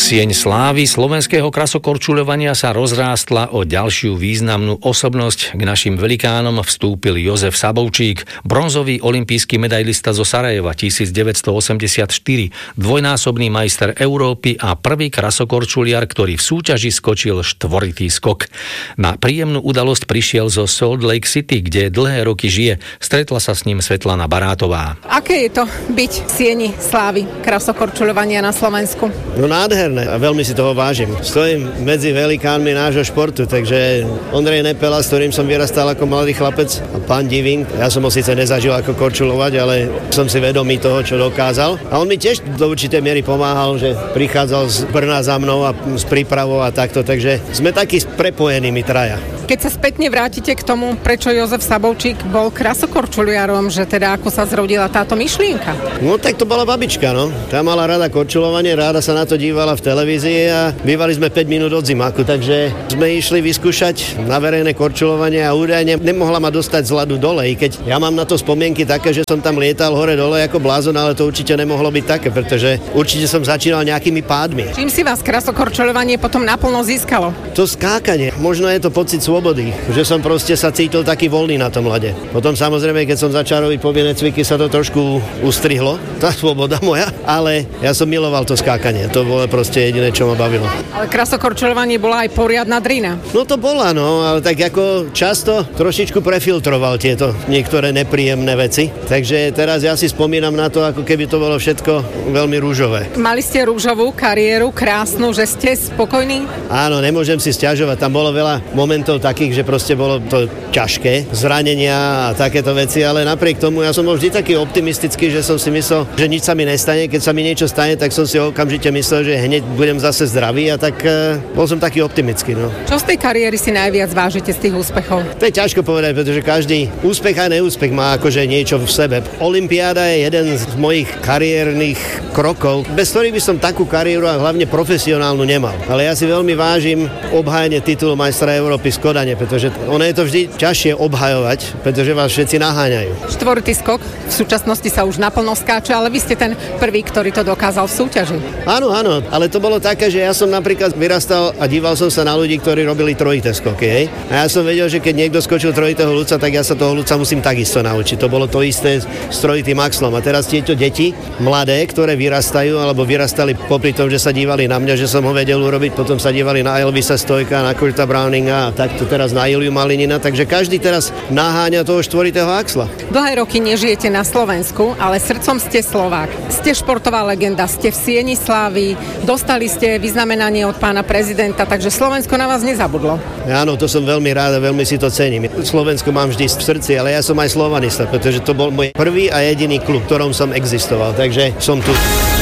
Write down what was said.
Sieň slávy slovenského krasokorčuľovania sa rozrástla o ďalšiu významnú osobnosť. K našim velikánom vstúpil Jozef Sabovčík, bronzový olympijský medailista zo Sarajeva 1984, dvojnásobný majster Európy a prvý krasokorčuliar, ktorý v súťaži skočil štvoritý skok. Na príjemnú udalosť prišiel zo Salt Lake City, kde dlhé roky žije. Stretla sa s ním Svetlana Barátová. Aké je to byť v sieni slávy krasokorčuľovania na Slovensku? No nádherné a veľmi si toho vážim. Stojím medzi velikánmi nášho športu, takže Ondrej Nepela, s ktorým som vyrastal ako mladý chlapec, a pán Diving, ja som ho síce nezažil ako korčulovať, ale som si vedomý toho, čo dokázal. A on mi tiež do určitej miery pomáhal, že prichádzal z Brna za mnou a s prípravou a takto, takže sme takí prepojení my traja. Keď sa spätne vrátite k tomu, prečo Jozef Sabovčík bol krasokorčuliarom, že teda ako sa zrodila táto myšlienka? No tak to bola babička, no. Tá mala rada korčulovanie, ráda sa na to dívala v televízii a bývali sme 5 minút od zimáku, takže sme išli vyskúšať na verejné korčulovanie a údajne nemohla ma dostať z ľadu dole, i keď ja mám na to spomienky také, že som tam lietal hore-dole ako blázon, ale to určite nemohlo byť také, pretože určite som začínal nejakými pádmi. Čím si vás krasokorčuľovanie potom naplno získalo? To skákanie, možno je to pocit slobody, že som proste sa cítil taký voľný na tom ľade. Potom samozrejme, keď som začal robiť povinné cviky, sa to trošku ustrihlo, tá sloboda moja, ale ja som miloval to skákanie, to bolo proste jediné, čo ma bavilo. Ale krasokorčuľovanie bola aj poriadna drina. No to bola, no, ale tak ako často trošičku prefiltroval tieto niektoré nepríjemné veci, takže teraz ja si spomínam na to, ako keby to bolo všetko veľmi rúžové. Mali ste rúžovú kariéru, krásnu, že ste spokojní? Áno, nemôžem si sťažovať, tam bolo veľa momentov takých, že proste bolo to ťažké, zranenia a takéto veci, ale napriek tomu ja som bol vždy taký optimistický, že som si myslel, že nič sa mi nestane, keď sa mi niečo stane, tak som si okamžite myslel, že hneď budem zase zdravý a tak bol som taký optimistický, no. Čo z tej kariéry si najviac vážite z tých úspechov? To je ťažko povedať, pretože každý úspech a neúspech má akože niečo v sebe. Olympiáda je jeden z mojich kariérnych krokov, bez ktorých by som takú kariéru a hlavne profesionálnu nemal. Ale ja si veľmi vážim obhájenie titulu majstra Európy z Kodane, pretože ono je to vždy ťažšie obhajovať, pretože vás všetci naháňajú. Štvoritý skok v súčasnosti sa už naplno skáče, ale vy ste ten prvý, ktorý to dokázal v súťaži. Áno, ale to bolo také, že ja som napríklad vyrastal a díval som sa na ľudí, ktorí robili trojité skoky, hej? A ja som vedel, že keď niekto skočil trojitého ľudca, tak ja sa toho ľudca musím takisto naučiť. To bolo to isté s trojitým axlom. A teraz tieto deti, mladé, ktoré vyrastajú alebo vyrastali popri tom, že sa dívali na mňa, že som ho vedel urobiť, potom sa dívali na Elvisa Stojka, na Kurta Browninga a takto teraz na Iliu Malinina, takže každý teraz naháňa toho štvoritého axla. Dlhé roky nežijete na Slovensku, ale srdcom ste Slovák. Ste športová legenda, ste v sieni slávy, dostali ste vyznamenanie od pána prezidenta, takže Slovensko na vás nezabudlo. Áno, to som veľmi rád a veľmi si to cením. Slovensko mám vždy v srdci, ale ja som aj slovanista, pretože to bol môj prvý a jediný klub, v ktorom som existoval, takže som tu.